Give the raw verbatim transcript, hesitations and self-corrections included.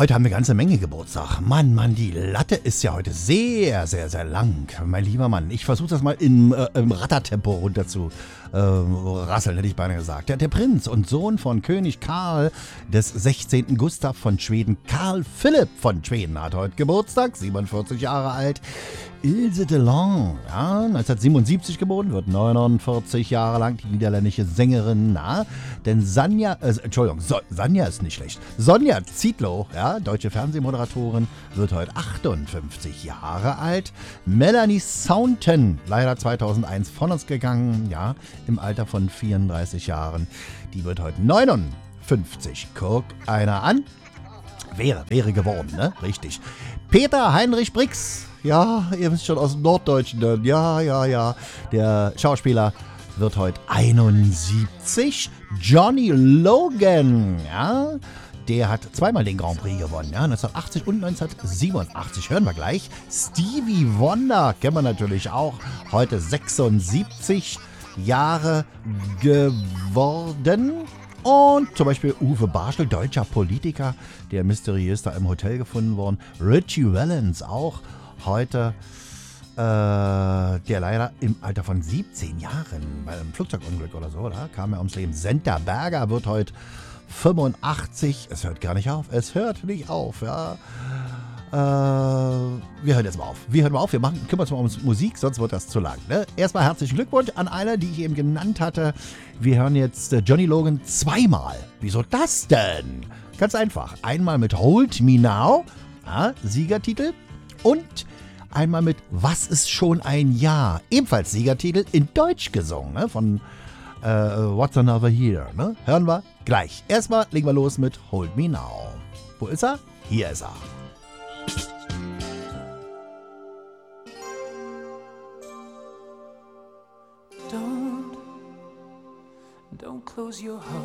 heute haben wir eine ganze Menge Geburtstag. Mann, Mann, die Latte ist ja heute sehr, sehr, sehr lang. Mein lieber Mann, ich versuche das mal im, äh, im Rattertempo runter zu äh, rasseln, hätte ich beinahe gesagt. Der, der Prinz und Sohn von König Karl des sechzehnten. Gustav von Schweden, Karl Philipp von Schweden, hat heute Geburtstag, siebenundvierzig Jahre alt. Ilse Delon, ja, neunzehnhundertsiebenundsiebzig geboren, wird neunundvierzig Jahre lang, die niederländische Sängerin, na, denn Sanja, äh, Entschuldigung, so, Sanja ist nicht schlecht, Sonja Zietlow, ja, deutsche Fernsehmoderatorin, wird heute achtundfünfzig Jahre alt. Melanie Saunton, leider zweitausendeins von uns gegangen, ja, im Alter von vierunddreißig Jahren, die wird heute neunundfünfzig. Guck einer an. Wäre, wäre geworden, ne? Richtig. Peter Heinrich Brix, ja, ihr wisst schon, aus dem Norddeutschen, ne? ja, ja, ja, der Schauspieler wird heute einundsiebzig. Johnny Logan, ja, der hat zweimal den Grand Prix gewonnen, ja, neunzehnhundertachtzig und neunzehnhundertsiebenundachtzig, hören wir gleich. Stevie Wonder, kennen wir natürlich auch, heute sechsundsiebzig Jahre geworden. Und zum Beispiel Uwe Barschel, deutscher Politiker, der mysteriös da im Hotel gefunden worden. Richie Valens auch heute, äh, der leider im Alter von siebzehn Jahren bei einem Flugzeugunglück oder so, da kam er ums Leben. Senta Berger wird heute fünfundachtzig. Es hört gar nicht auf, es hört nicht auf, ja. Äh, wir hören jetzt mal auf. Wir hören mal auf, wir machen, kümmern uns mal um Musik, sonst wird das zu lang. Ne? Erstmal herzlichen Glückwunsch an alle, die ich eben genannt hatte. Wir hören jetzt Johnny Logan zweimal. Wieso das denn? Ganz einfach. Einmal mit Hold Me Now, ja, Siegertitel, und einmal mit Was ist schon ein Jahr? Ebenfalls Siegertitel in Deutsch gesungen, ne? Von äh, What's Another Year. Ne? Hören wir gleich. Erstmal legen wir los mit Hold Me Now. Wo ist er? Hier ist er. Don't, don't close your heart.